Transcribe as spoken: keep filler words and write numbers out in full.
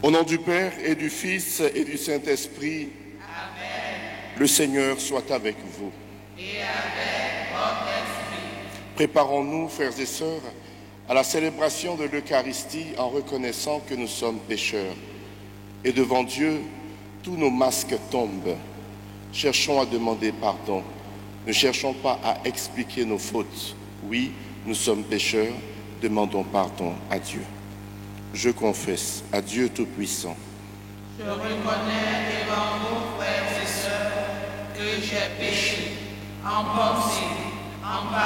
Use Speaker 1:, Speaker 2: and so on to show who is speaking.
Speaker 1: Au nom du Père et du Fils et du Saint-Esprit,
Speaker 2: Amen.
Speaker 1: Le Seigneur soit avec vous.
Speaker 2: Et avec votre esprit.
Speaker 1: Préparons-nous, frères et sœurs, à la célébration de l'Eucharistie en reconnaissant que nous sommes pécheurs. Et devant Dieu, tous nos masques tombent. Cherchons à demander pardon. Ne cherchons pas à expliquer nos fautes. Oui, nous sommes pécheurs, demandons pardon à Dieu. Je confesse à Dieu Tout-Puissant.
Speaker 2: Je reconnais devant vous, frères et sœurs, que j'ai péché en pensée, en parole,